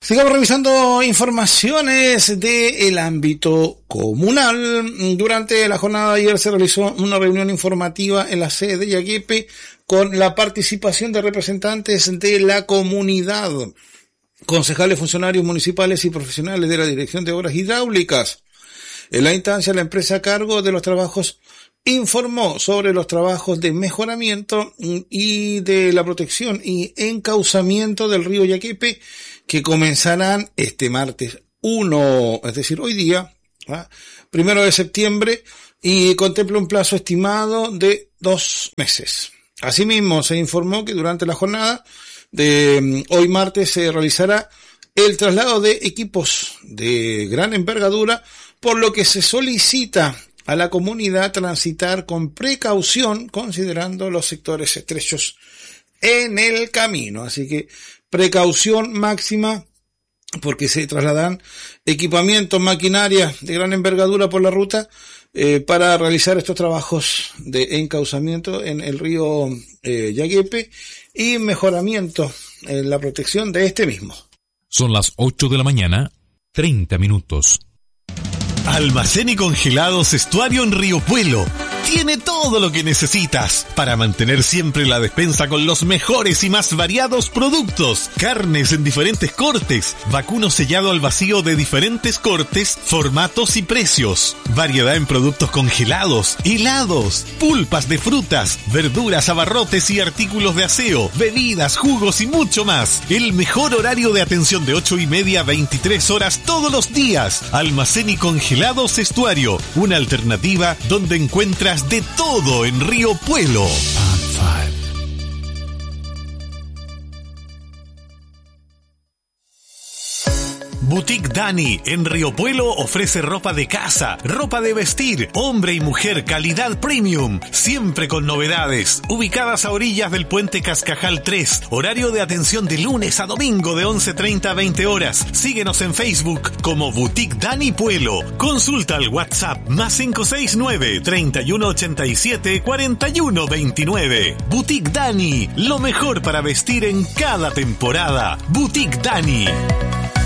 Sigamos revisando informaciones del ámbito comunal. Durante la jornada de ayer se realizó una reunión informativa en la sede de Yaguepe con la participación de representantes de la comunidad, concejales, funcionarios municipales y profesionales de la Dirección de Obras Hidráulicas. En la instancia, la empresa a cargo de los trabajos informó sobre los trabajos de mejoramiento y de la protección y encauzamiento del río Yaguepe, que comenzarán este martes 1, es decir, hoy día, 1 de septiembre, y contempla un plazo estimado de 2 meses. Asimismo, se informó que durante la jornada de hoy martes se realizará el traslado de equipos de gran envergadura, por lo que se solicita a la comunidad transitar con precaución, considerando los sectores estrechos en el camino. Así que precaución máxima, porque se trasladan equipamientos, maquinaria de gran envergadura por la ruta para realizar estos trabajos de encauzamiento en el río Yaguepe y mejoramiento en la protección de este mismo. Son las 8 de la mañana, 30 minutos. Almacén y congelados Estuario en Río Puelo. Tiene todo lo que necesitas para mantener siempre la despensa con los mejores y más variados productos. Carnes en diferentes cortes, vacuno sellado al vacío de diferentes cortes, formatos y precios. Variedad en productos congelados, helados, pulpas de frutas, verduras, abarrotes y artículos de aseo, bebidas, jugos y mucho más. El mejor horario de atención de 8:30 a 23 horas todos los días. Almacén y congelados Estuario, una alternativa donde encuentras de todo en Río Puelo. Boutique Dani en Río Puelo ofrece ropa de casa, ropa de vestir, hombre y mujer, calidad premium, siempre con novedades. Ubicadas a orillas del puente Cascajal 3, horario de atención de lunes a domingo de 11:30 a 20 horas. Síguenos en Facebook como Boutique Dani Puelo. Consulta al WhatsApp +569 3187 4129. Boutique Dani, lo mejor para vestir en cada temporada. Boutique Dani.